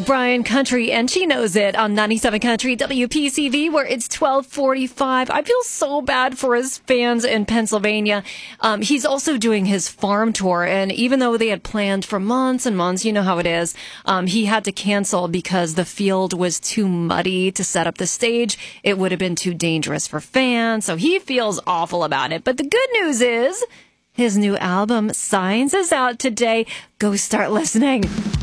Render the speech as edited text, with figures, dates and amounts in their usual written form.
Brian Country, and she knows it on 97 Country WPCV, where it's 12:45. I feel so bad for his fans in Pennsylvania. He's also doing his farm tour, and even though they had planned for months and months, you know how it is, he had to cancel because the field was too muddy to set up the stage. It would have been too dangerous for fans, so he feels awful about it. But the good news is his new album, Signs, is out today. Go start listening.